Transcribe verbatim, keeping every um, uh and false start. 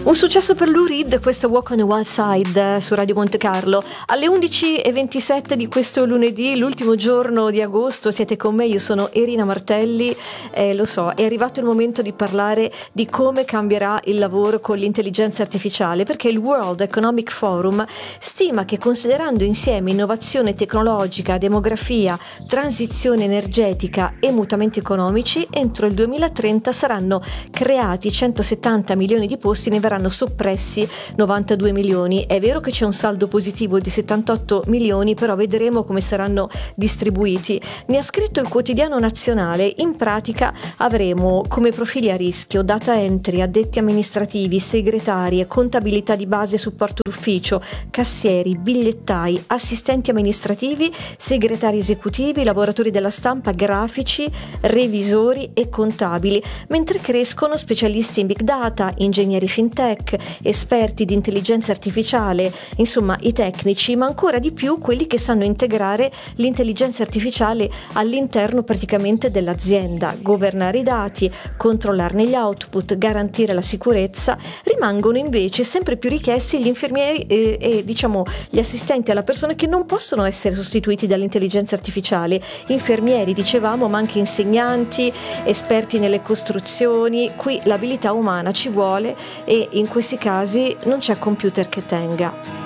Un successo per Lou Reed, questo Walk on the Wild Side su Radio Monte Carlo. Alle undici e ventisette di questo lunedì, l'ultimo giorno di agosto, siete con me, io sono Erina Martelli e lo so, è arrivato il momento di parlare di come cambierà il lavoro con l'intelligenza artificiale, perché il World Economic Forum stima che, considerando insieme innovazione tecnologica, demografia, transizione energetica e mutamenti economici, entro il duemilatrenta saranno creati centosettanta milioni di posti, ne verranno soppressi novantadue milioni. È vero che c'è un saldo positivo di settantotto milioni, però vedremo come saranno distribuiti. Ne ha scritto il Quotidiano Nazionale. In pratica avremo come profili a rischio data entry, addetti amministrativi, segretarie, contabilità di base e supporto d'ufficio, cassieri, bigliettai, assistenti amministrativi, segretari esecutivi, lavoratori della stampa, grafici, revisori e contabili, mentre crescono specialisti in big data, ingegneri fintech, esperti di intelligenza artificiale, insomma i tecnici, ma ancora di più quelli che sanno integrare l'intelligenza artificiale all'interno praticamente dell'azienda, governare i dati, controllarne gli output, garantire la sicurezza. Rimangono invece sempre più richiesti gli infermieri e, e diciamo gli assistenti alla persona, che non possono essere sostituiti dall'intelligenza artificiale. Infermieri, dicevamo, ma anche insegnanti, esperti nelle costruzioni. Qui l'abilità umana ci vuole e in questi casi non c'è computer che tenga.